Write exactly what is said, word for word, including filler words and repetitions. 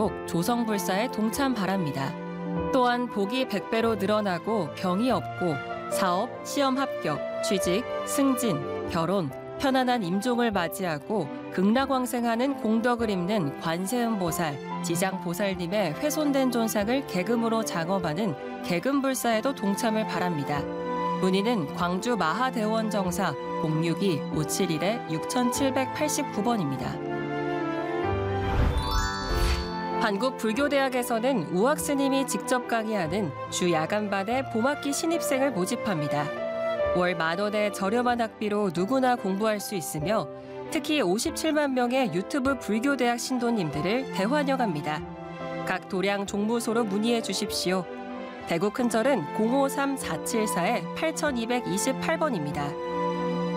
있도록 조성불사에 동참 바랍니다. 또한 복이 백 배로 늘어나고 병이 없고 사업, 시험 합격, 취직, 승진, 결혼, 편안한 임종을 맞이하고 극락왕생하는 공덕을 입는 관세음보살, 지장보살님의 훼손된 존상을 계금으로 장엄하는 계금불사에도 동참을 바랍니다. 문의는 광주 마하대원 정사 공육이 오칠일 육칠팔구 번입니다. 한국불교대학에서는 우학 스님이 직접 강의하는 주 야간반에 봄학기 신입생을 모집합니다. 월 만 원의 저렴한 학비로 누구나 공부할 수 있으며 특히 오십칠만 명의 유튜브 불교대학 신도님들을 대환영합니다. 각 도량 종무소로 문의해 주십시오. 대구 큰절은 공오삼 사칠사 팔이이팔 번입니다.